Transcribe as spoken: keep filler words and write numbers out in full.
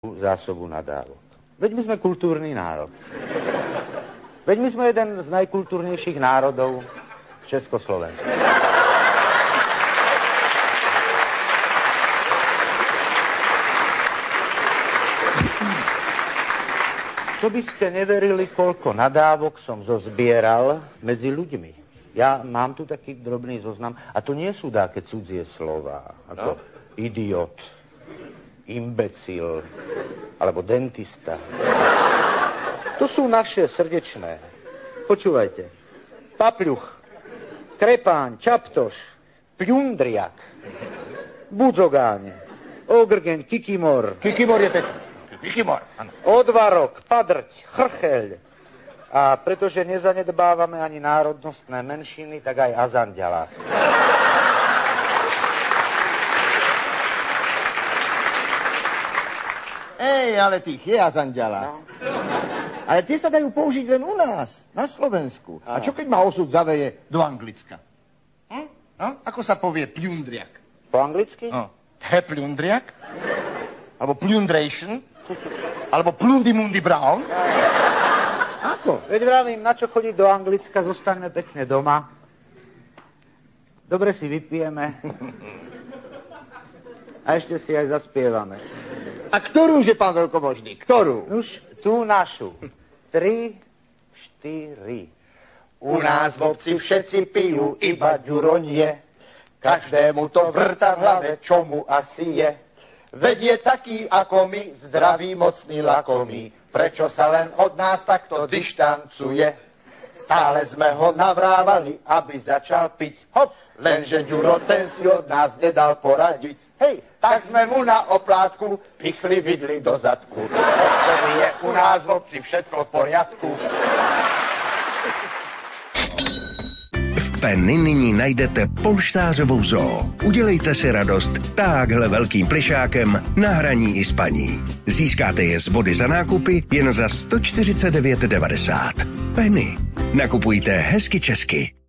zásobu nadávok. Veď my sme kultúrny národ. Veď my sme jeden z najkultúrnejších národov v Československu. Čo by ste neverili, koľko nadávok som zozbieral medzi ľuďmi. Ja mám tu taký drobný zoznam, a to nie sú dáke cudzie slová, ako no? Idiot, imbecil, alebo dentista. To sú naše srdečné. Počúvajte. Papľuch, krepáň, čaptoš, pľundriak, budzogáne, ogrgen, kikimor. Kikimor je pekný. Kikimor, áno. Odvarok, padrť, chrcheľ. A pretože nezanedbávame ani národnostné menšiny, tak aj azanďalák. Ej, ale tých je azanďalák. No. Ale tie sa dajú použiť len u nás, na Slovensku. Aha. A čo keď ma osud zaveje do Anglicka? Hm? No? Ako sa povie pľundriak? Po anglicky? No. The pľundriak? Alebo plundration? Alebo Plundy Mundy Brown? Ako? Veď vravím, na čo chodiť do Anglicka, zostaňme pekne doma. Dobre si vypijeme. A ešte si aj zaspievame. A ktorú, že pán veľkomožný? Ktorú? Už tú našu. Tri, štyri. U nás v obci všetci pijú iba ďuronie. Každému to vrta v hlave, čo mu asi je. Veď je taký ako my, zdravý, mocný, lakomý. Prečo sa len od nás takto dištancuje? Stále sme ho navrávali, aby začal piť. Hop, lenže Ďuro, ten si od nás nedal poradiť. Hej, tak sme mu na oplátku pichli vidli do zadku. Odtedy je u nás v obci všetko v poriadku. Penny nyní najdete polštářovou zoo. Udělejte si radost táhle velkým plišákem na hraní i spaní. Získáte je z body za nákupy jen za sto čtyřicet devět devadesát. Penny. Nakupujte hezky česky.